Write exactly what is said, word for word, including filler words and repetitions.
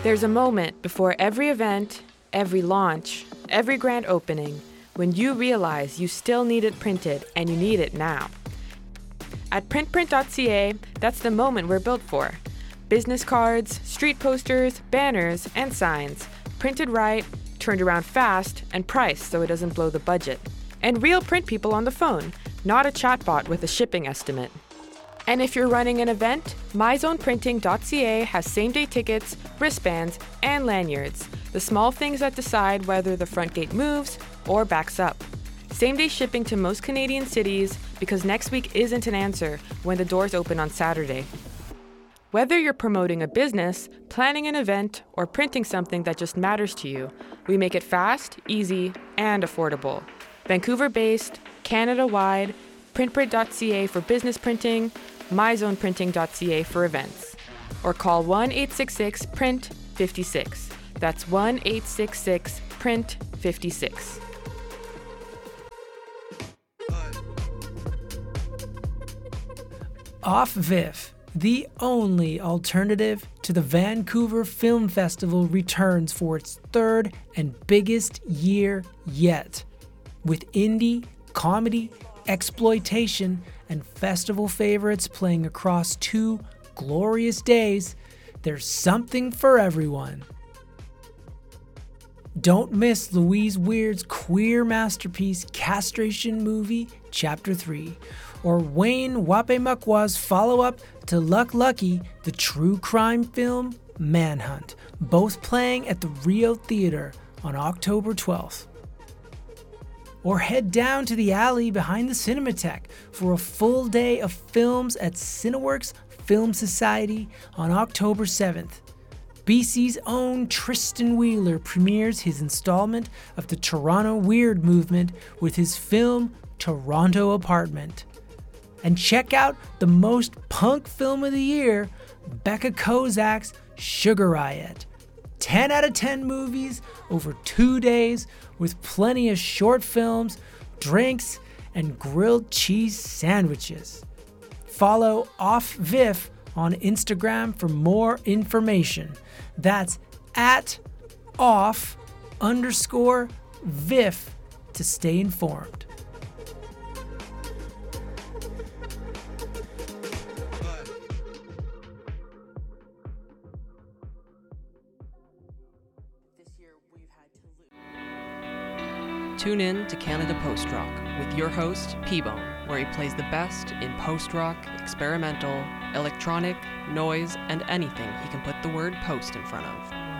There's a moment before every event, every launch, every grand opening, when you realize you still need it printed and you need it now. At print print dot c a, that's the moment we're built for. Business cards, street posters, banners, and signs, printed right, turned around fast, and priced so it doesn't blow the budget. And real print people on the phone, not a chatbot with a shipping estimate. And if you're running an event, my zone printing dot c a has same-day tickets, wristbands, and lanyards, the small things that decide whether the front gate moves or backs up. Same-day shipping to most Canadian cities because next week isn't an answer when the doors open on Saturday. Whether you're promoting a business, planning an event, or printing something that just matters to you, we make it fast, easy, and affordable. Vancouver-based, Canada-wide, print print dot c a for business printing, my zone printing dot c a for events. Or call one eight six six print fifty-six. That's one eight six six print fifty-six. Off V I F, the only alternative to the Vancouver Film Festival, returns for its third and biggest year yet. With indie, comedy, exploitation, and festival favorites playing across two glorious days, there's something for everyone. Don't miss Louise Weird's queer masterpiece Castration Movie Chapter three, or Wayne Wapemakwa's follow-up to Luck Lucky, the true crime film Manhunt, both playing at the Rio Theatre on October twelfth. Or head down to the alley behind the Cinematheque for a full day of films at Cineworks Film Society on October seventh. B C's own Tristan Wheeler premieres his installment of the Toronto Weird movement with his film Toronto Apartment. And check out the most punk film of the year, Becca Kozak's Sugar Riot. ten out of ten movies over two days with plenty of short films, drinks, and grilled cheese sandwiches. Follow Off V I F on Instagram for more information. That's at off underscore V I F to stay informed. Tune in to Canada Post Rock with your host, P-Bone, where he plays the best in post-rock, experimental, electronic, noise, and anything he can put the word post in front of.